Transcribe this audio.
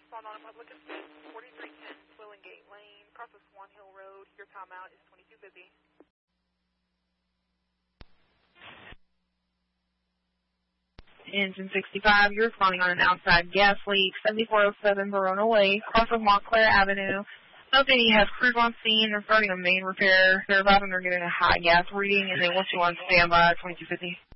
respond on public assist, 4310 Swillingate Lane, across the Swan Hill Road. Your timeout is 22 busy. Engine 65, you're responding on an outside gas leak, 7407 Verona Way, across of Montclair Avenue. Updating has crews on scene. They're starting a main repair. They're about to get a high gas reading, and they want you on standby 2250.